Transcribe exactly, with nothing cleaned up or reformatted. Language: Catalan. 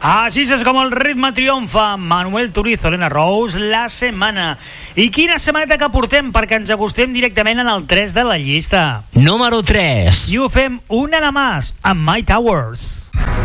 Així és com el ritme triomfa. Manuel Turizo, Elena Rose, la setmana. I quina setmaneta que portem, perquè ens acostem directament en el tres de la llista. Número tres. I ho fem una de més, amb My Towers.